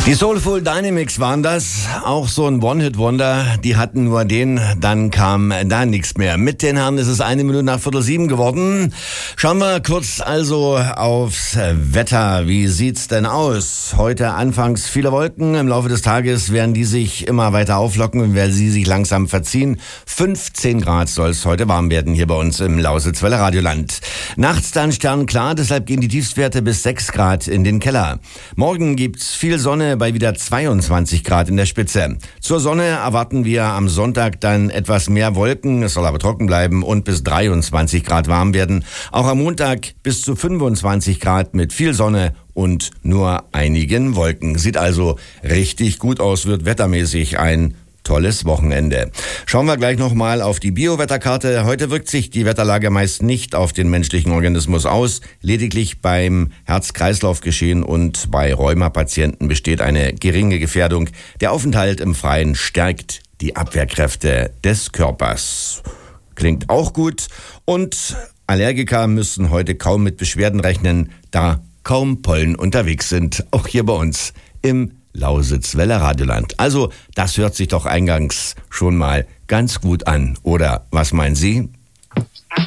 Die Soulful Dynamics waren das, auch so ein One-Hit-Wonder, die hatten nur den, dann kam da nichts mehr. Mit den Herren ist es 6:01 geworden. Schauen wir kurz also aufs Wetter. Wie sieht's denn aus? Heute anfangs viele Wolken, im Laufe des Tages werden die sich immer weiter auflocken und werden sie sich langsam verziehen. 15 Grad soll es heute warm werden hier bei uns im Lausitzweiler Radioland. Nachts dann sternklar, deshalb gehen die Tiefstwerte bis 6 Grad in den Keller. Morgen gibt's viel Sonne bei wieder 22 Grad in der Spitze. Zur Sonne erwarten wir am Sonntag dann etwas mehr Wolken, es soll aber trocken bleiben und bis 23 Grad warm werden. Auch am Montag bis zu 25 Grad mit viel Sonne und nur einigen Wolken. Sieht also richtig gut aus, wird wettermäßig ein tolles Wochenende. Schauen wir gleich nochmal auf die Bio-Wetterkarte. Heute wirkt sich die Wetterlage meist nicht auf den menschlichen Organismus aus. Lediglich beim Herz-Kreislauf-Geschehen und bei Rheuma-Patienten besteht eine geringe Gefährdung. Der Aufenthalt im Freien stärkt die Abwehrkräfte des Körpers. Klingt auch gut. Und Allergiker müssen heute kaum mit Beschwerden rechnen, da kaum Pollen unterwegs sind. Auch hier bei uns im Lausitzweiler Radioland. Also, das hört sich doch eingangs schon mal ganz gut an. Oder was meinen Sie?